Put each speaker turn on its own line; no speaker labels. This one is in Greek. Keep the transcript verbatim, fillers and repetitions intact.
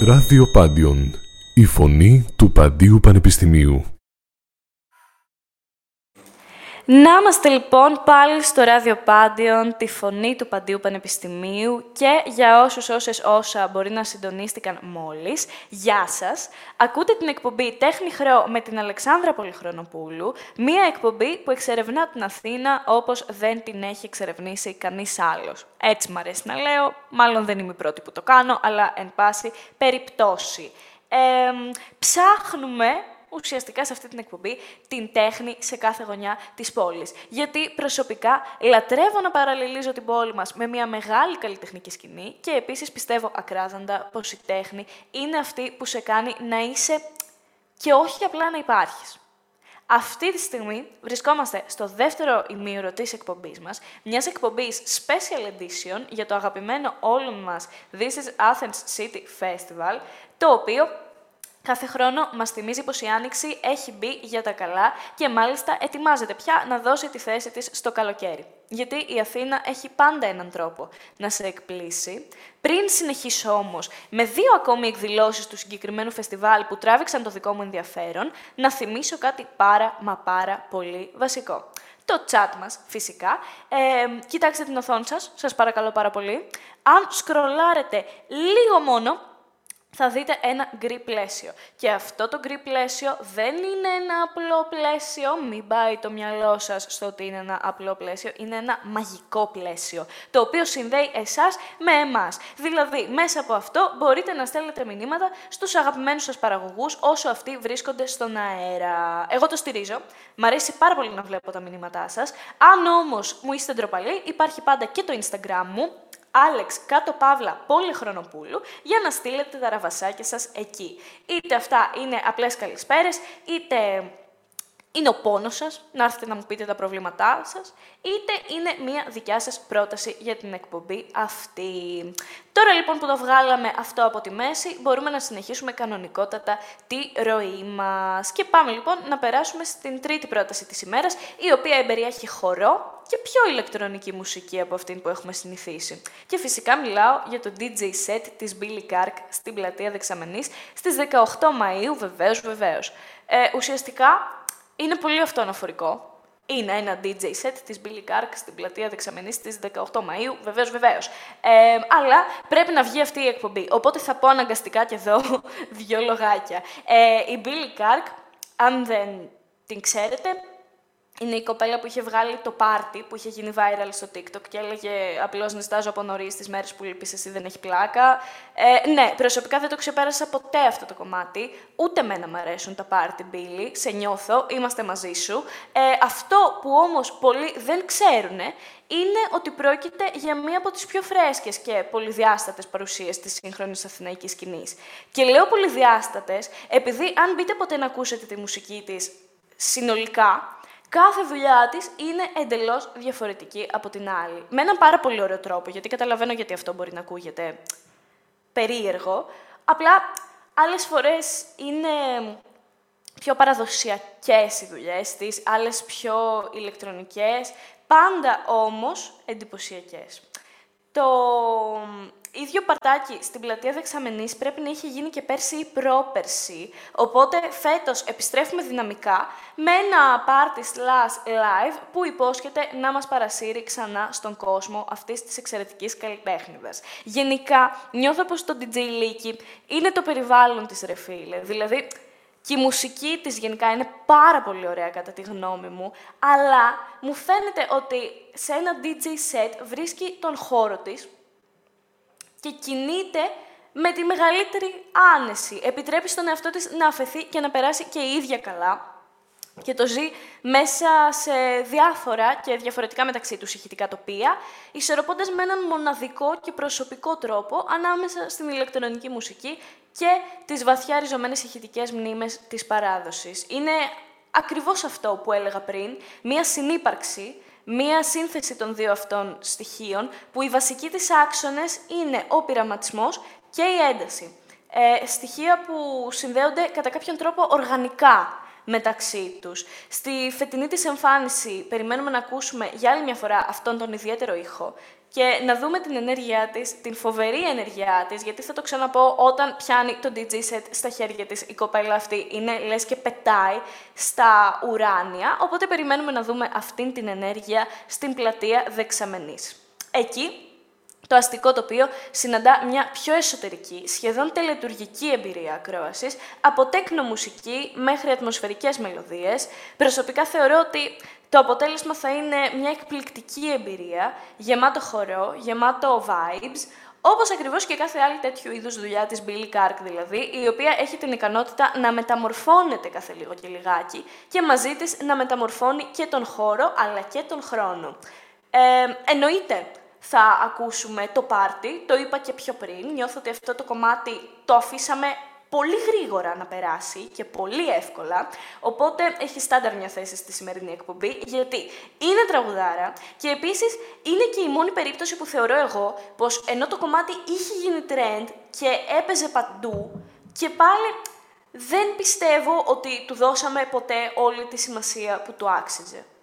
Ράδιο Πάντιον, η φωνή του Παντίου Πανεπιστημίου.
Να είμαστε λοιπόν πάλι στο Ράδιο Πάντιον, τη φωνή του Παντίου Πανεπιστημίου και για όσους όσες όσα μπορεί να συντονίστηκαν μόλις, γεια σας. Ακούτε την εκπομπή Τέχνη Χρεώ με την Αλεξάνδρα Πολυχρονοπούλου, μία εκπομπή που εξερευνά την Αθήνα όπως δεν την έχει εξερευνήσει κανείς άλλος. Έτσι μ' αρέσει να λέω, μάλλον δεν είμαι η πρώτη που το κάνω, αλλά εν πάση περιπτώσει. Ε, ψάχνουμε ουσιαστικά σε αυτή την εκπομπή την τέχνη σε κάθε γωνιά της πόλης. Γιατί προσωπικά λατρεύω να παραλληλίζω την πόλη μας με μια μεγάλη καλλιτεχνική σκηνή και επίσης πιστεύω ακράδαντα πως η τέχνη είναι αυτή που σε κάνει να είσαι και όχι απλά να υπάρχεις. Αυτή τη στιγμή βρισκόμαστε στο δεύτερο ημίωρο της εκπομπής μας, μιας εκπομπής Special Edition για το αγαπημένο όλων μας This is Athens City Festival, το οποίο κάθε χρόνο μας θυμίζει πως η Άνοιξη έχει μπει για τα καλά και μάλιστα ετοιμάζεται πια να δώσει τη θέση της στο καλοκαίρι. Γιατί η Αθήνα έχει πάντα έναν τρόπο να σε εκπλήσει. Πριν συνεχίσω όμως με δύο ακόμη εκδηλώσεις του συγκεκριμένου φεστιβάλ που τράβηξαν το δικό μου ενδιαφέρον, να θυμίσω κάτι πάρα μα πάρα πολύ βασικό. Το chat μας, φυσικά. Ε, κοιτάξτε την οθόνη σας, σας παρακαλώ πάρα πολύ. Αν σκρολάρετε λίγο μόνο, θα δείτε ένα γκρι πλαίσιο. Και αυτό το γκρι πλαίσιο δεν είναι ένα απλό πλαίσιο, μην πάει το μυαλό σας στο ότι είναι ένα απλό πλαίσιο, είναι ένα μαγικό πλαίσιο, το οποίο συνδέει εσάς με εμάς. Δηλαδή, μέσα από αυτό μπορείτε να στέλνετε μηνύματα στους αγαπημένους σας παραγωγούς όσο αυτοί βρίσκονται στον αέρα. Εγώ το στηρίζω, μ' αρέσει πάρα πολύ να βλέπω τα μηνύματά σας. Αν όμως μου είστε ντροπαλοί, υπάρχει πάντα και το Instagram μου, Άλεξ κάτω παύλα Πολυχρονοπούλου, για να στείλετε τα ραβασάκια σας εκεί. Είτε αυτά είναι απλές καλησπέρες, είτε είναι ο πόνος σας, να έρθετε να μου πείτε τα προβλήματά σας, είτε είναι μία δικιά σας πρόταση για την εκπομπή αυτή. Τώρα λοιπόν που το βγάλαμε αυτό από τη μέση, μπορούμε να συνεχίσουμε κανονικότατα τη ροή μας. Και πάμε λοιπόν να περάσουμε στην τρίτη πρόταση της ημέρας, η οποία εμπεριέχει χορό και πιο ηλεκτρονική μουσική από αυτήν που έχουμε συνηθίσει. Και φυσικά μιλάω για το ντι τζέι set της Billy Kark στην πλατεία Δεξαμενής στις δεκαοκτώ Μαΐου, βεβαίως, βεβαίως. Ε, ουσιαστικά είναι πολύ αυτοαναφορικό. Είναι ένα ντι τζέι set της Billy Kark στην πλατεία Δεξαμενής στις δεκαοκτώ Μαΐου, βεβαίως, βεβαίως. Ε, αλλά πρέπει να βγει αυτή η εκπομπή, οπότε θα πω αναγκαστικά και εδώ δύο λογάκια. Ε, η Billy Kark, αν δεν την ξέρετε, είναι η κοπέλα που είχε βγάλει το πάρτι, που είχε γίνει viral στο TikTok και έλεγε απλώς νηστάζω από νωρίς τις μέρες που λείπεις εσύ, δεν έχει πλάκα. Ε, ναι, προσωπικά δεν το ξεπέρασα ποτέ αυτό το κομμάτι. Ούτε εμένα μ' αρέσουν τα πάρτι, Billy. Σε νιώθω, είμαστε μαζί σου. Ε, αυτό που όμως πολλοί δεν ξέρουν είναι ότι πρόκειται για μία από τις πιο φρέσκες και πολυδιάστατες παρουσίες της σύγχρονης αθηναϊκής σκηνής. Και λέω πολυδιάστατες, επειδή αν μπείτε ποτέ να ακούσετε τη μουσική της συνολικά, κάθε δουλειά της είναι εντελώς διαφορετική από την άλλη. Με έναν πάρα πολύ ωραίο τρόπο, γιατί καταλαβαίνω γιατί αυτό μπορεί να ακούγεται περίεργο. Απλά, άλλες φορές είναι πιο παραδοσιακές οι δουλειές της, άλλες πιο ηλεκτρονικές, πάντα όμως εντυπωσιακές. Το ίδιο παρτάκι στην πλατεία Δεξαμενής πρέπει να είχε γίνει και πέρσι ή πρόπερσι, οπότε φέτος επιστρέφουμε δυναμικά με ένα party slash live που υπόσχεται να μας παρασύρει ξανά στον κόσμο αυτής της εξαιρετικής καλλιτέχνηδας. Γενικά, νιώθω πως το ντι τζέι Leaky είναι το περιβάλλον της, ρε φίλε, δηλαδή και η μουσική της γενικά είναι πάρα πολύ ωραία κατά τη γνώμη μου, αλλά μου φαίνεται ότι σε ένα ντι τζέι set βρίσκει τον χώρο της και κινείται με τη μεγαλύτερη άνεση. Επιτρέπει στον εαυτό της να αφαιθεί και να περάσει και η ίδια καλά και το ζει μέσα σε διάφορα και διαφορετικά μεταξύ τους ηχητικά τοπία, ισορροπώντας με έναν μοναδικό και προσωπικό τρόπο ανάμεσα στην ηλεκτρονική μουσική και τις βαθιά ριζωμένες ηχητικές μνήμες της παράδοσης. Είναι ακριβώς αυτό που έλεγα πριν, μία συνύπαρξη, μία σύνθεση των δύο αυτών στοιχείων, που οι βασικοί της άξονες είναι ο πειραματισμός και η ένταση. Ε, στοιχεία που συνδέονται κατά κάποιον τρόπο οργανικά μεταξύ τους. Στη φετινή της εμφάνιση περιμένουμε να ακούσουμε για άλλη μια φορά αυτόν τον ιδιαίτερο ήχο, και να δούμε την ενέργειά της, την φοβερή ενέργειά της, γιατί θα το ξαναπώ, όταν πιάνει το ντι τζέι set στα χέρια της, η κοπέλα αυτή είναι λες και πετάει στα ουράνια, οπότε περιμένουμε να δούμε αυτήν την ενέργεια στην πλατεία Δεξαμενής. Εκεί, το αστικό τοπίο συναντά μια πιο εσωτερική, σχεδόν τελετουργική εμπειρία ακρόασης, από τέκνο μουσική μέχρι ατμοσφαιρικές μελωδίες. Προσωπικά θεωρώ ότι το αποτέλεσμα θα είναι μια εκπληκτική εμπειρία, γεμάτο χορό, γεμάτο vibes, όπως ακριβώς και κάθε άλλη τέτοιου είδους δουλειά της Billy Kark δηλαδή, η οποία έχει την ικανότητα να μεταμορφώνεται κάθε λίγο και λιγάκι και μαζί της να μεταμορφώνει και τον χώρο αλλά και τον χρόνο. Ε, εννοείται. Θα ακούσουμε το πάρτι, το είπα και πιο πριν, νιώθω ότι αυτό το κομμάτι το αφήσαμε πολύ γρήγορα να περάσει και πολύ εύκολα, οπότε έχει στάνταρ μια θέση στη σημερινή εκπομπή, γιατί είναι τραγουδάρα και επίσης είναι και η μόνη περίπτωση που θεωρώ εγώ πως ενώ το κομμάτι είχε γίνει trend και έπαιζε παντού και πάλι δεν πιστεύω ότι του δώσαμε ποτέ όλη τη σημασία που του άξιζε.